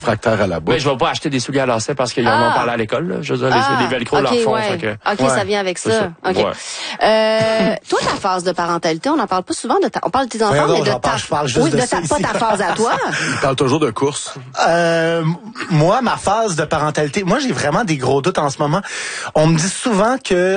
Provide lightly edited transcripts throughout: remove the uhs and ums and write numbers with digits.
fractère à la bouche. Mais je vais pas acheter des souliers à lacets parce qu'ils en ont parlé à l'école. Là. Je veux dire, les velcro leur font. Ouais. Fait que... OK, ça vient avec ça. OK. Ouais. Toi, ta phase de parentalité, on n'en parle pas souvent de on parle de tes enfants, mais de ta... Je parle juste de ça pas ta phase à toi. Il parle toujours de course. Moi, ma phase de parentalité, moi, j'ai vraiment des gros doutes en ce moment. On me dit souvent que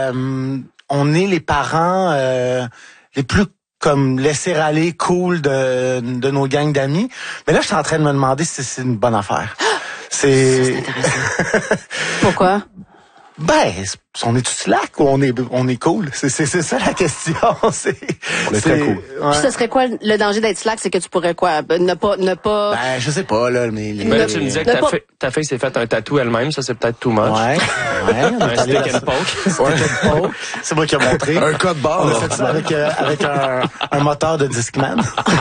on est les parents les plus comme laisser aller cool de nos gangs d'amis. Mais là, je suis en train de me demander si c'est une bonne affaire. C'est intéressant. Pourquoi? Ben, on est tout slack ou on est cool? C'est ça la question. On est très cool. Ouais. Puis ce serait quoi le danger d'être slack? C'est que tu pourrais quoi? Ne pas... Ben, je sais pas, là, mais... Ben là, tu me disais que ta fille s'est fait un tatou elle-même. Ça, c'est peut-être too much. Ouais. Un stick and poke. C'est moi qui ai montré. Un code barre. On a fait ça avec un moteur de Discman.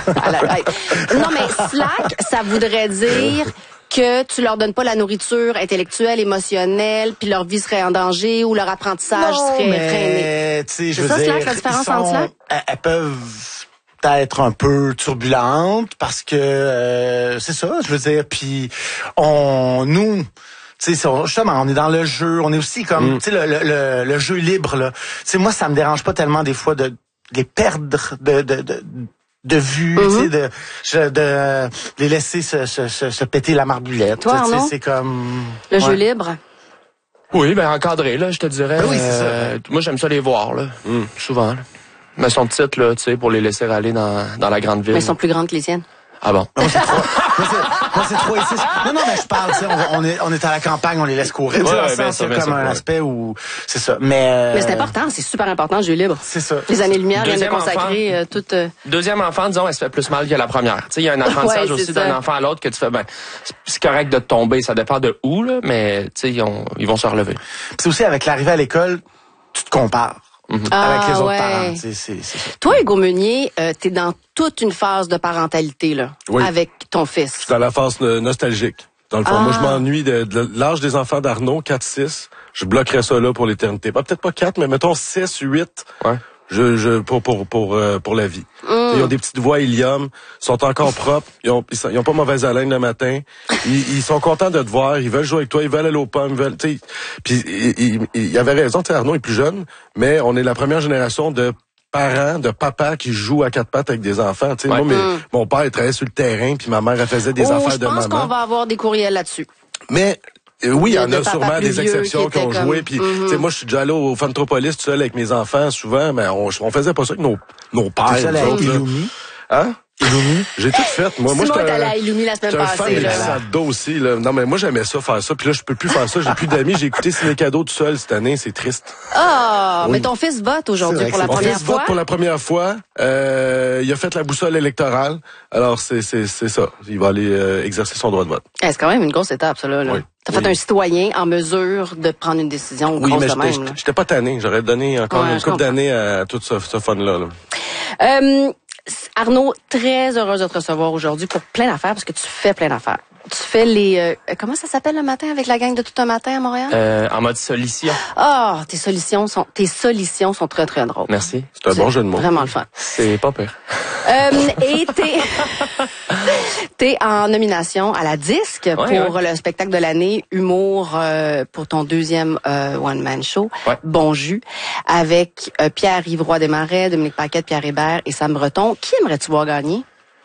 Non, mais slack, ça voudrait dire que tu leur donnes pas la nourriture intellectuelle, émotionnelle, puis leur vie serait en danger ou leur apprentissage serait freiné. C'est ça, slack, la différence entre slack? Elles peuvent être un peu turbulentes parce que c'est ça, je veux dire. Puis nous. Tu sais, justement, on est dans le jeu, on est aussi comme, tu sais, le jeu libre, là. Tu sais, moi, ça me dérange pas tellement des fois de les perdre de vue, tu sais, de les laisser se péter la marboulette. Toi, tu sais, Arnaud? c'est comme... Le jeu libre? Oui, ben encadré, là, je te dirais. Ben oui, c'est ça. Moi, j'aime ça les voir, là, souvent. Là. Mais elles sont petites, là, tu sais, pour les laisser aller dans la grande ville. Mais elles sont plus grandes que les siennes. Ah bon? Moi, c'est 3 et 6. Non, mais je parle, tu sais, on est à la campagne, on les laisse courir. C'est comme un aspect où... C'est ça. Mais c'est important, c'est super important, le jeu libre. C'est ça. Les années-lumière viennent de Deuxième consacrer toute... Deuxième enfant, disons, elle se fait plus mal que la première. Tu sais, il y a un apprentissage aussi d'un enfant à l'autre que tu fais, ben, c'est correct de tomber, ça dépend de où, là, mais, tu sais, ils vont se relever. Puis c'est aussi, avec l'arrivée à l'école, tu te compares. Avec les autres parents. C'est ça. Toi, Hugo Meunier, t'es dans toute une phase de parentalité, là, avec ton fils. Je suis dans la phase nostalgique. Dans le fond, moi, je m'ennuie de l'âge des enfants d'Arnaud, 4-6. Je bloquerais ça là pour l'éternité. Peut-être pas 4, mais mettons 6, 8. Ouais. Pour la vie. Ils ont des petites voix hélium, sont encore propres, ils ont pas mauvaise haleine le matin. Ils sont contents de te voir, ils veulent jouer avec toi, ils veulent aller aux pommes, ils veulent, tu sais. Puis il avait raison, tu sais, Arnaud est plus jeune, mais on est la première génération de parents, de papas qui jouent à quatre pattes avec des enfants. Tu sais, moi, mon père il travaillait sur le terrain, puis ma mère elle faisait des affaires de maman. Je pense qu'on va avoir des courriels là-dessus. Mais oui, il y en a sûrement des exceptions qui ont comme... joué. Puis, tu sais, moi, je suis déjà allé au Fantropolis tout seul avec mes enfants, souvent, mais on faisait pas ça avec nos pères. Tout seul avec Illumi. Hein? Illumi? J'ai tout fait. Moi, j'étais allé à Illumi la semaine passée. J'étais un fan de aussi, là. Non, mais moi, j'aimais ça, faire ça. Puis là, je peux plus faire ça. J'ai plus d'amis. J'ai écouté Ciné Cadeau tout seul cette année. C'est triste. Mais ton fils vote aujourd'hui pour la première fois. Mon fils vote pour la première fois. Il a fait la boussole électorale. Alors, c'est ça. Il va aller exercer son droit de vote. C'est quand même une grosse étape, ça, là. Oui. T'as fait un citoyen en mesure de prendre une décision grosse de même. Oui, mais j'étais pas tanné. J'aurais donné encore une couple d'années à tout ce fun-là. Arnaud, très heureuse de te recevoir aujourd'hui pour plein d'affaires, parce que tu fais plein d'affaires. Tu fais les... comment ça s'appelle le matin avec la gang de Tout un matin à Montréal? En mode solution. Tes solutions sont très, très drôles. Merci. C'est un bon jeu de mots. Vraiment le fun. C'est pas pire. Et t'es en nomination à la Disque pour le spectacle de l'année Humour pour ton deuxième one-man show, Bon Jus, avec Pierre-Yves Roy Desmarais, Dominique Paquette, Pierre Hébert et Sam Breton. Qui aimerais-tu voir gagner?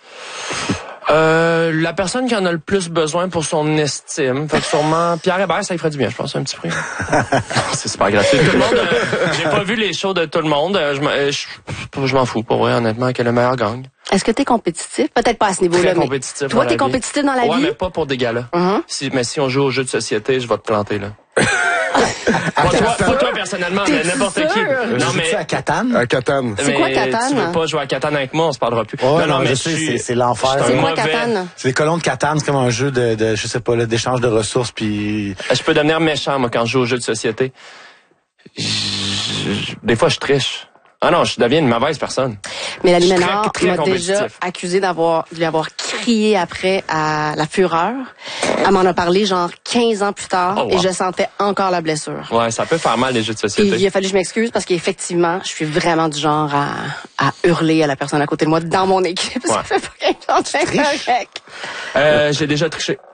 La personne qui en a le plus besoin pour son estime. Fait que sûrement Pierre Hébert, ça lui ferait du bien, je pense, un petit prix. C'est super gratuit. Tout le monde, j'ai pas vu les shows de tout le monde. Je m'en fous, pour vrai, honnêtement, que le meilleur gagne. Est-ce que t'es compétitif? Peut-être pas à ce niveau-là, mais compétitif. Toi, t'es compétitif dans la vie? Ouais, mais pas pour des galas. Mais si on joue aux jeux de société, je vais te planter, là. Pas toi personnellement, mais n'importe qui. Non, mais à Catane? À Catane. C'est quoi Catane? Tu veux pas jouer à Catane avec moi, on se parlera plus. Non, mais c'est l'enfer. C'est quoi Catane? C'est les colons de Catane, c'est comme un jeu de je sais pas, d'échange de ressources, puis... Je peux devenir méchant, moi, quand je joue aux jeux de société. Des fois, je triche. Ah non, je deviens une mauvaise personne. Mélanie Ménard m'a déjà accusé de lui avoir crié après à la fureur. Elle m'en a parlé genre 15 ans plus tard et je sentais encore la blessure. Ouais, ça peut faire mal les jeux de société. Et il a fallu que je m'excuse parce qu'effectivement, je suis vraiment du genre à hurler à la personne à côté de moi dans mon équipe. Ça fait pas quelque chose de correct. J'ai déjà triché.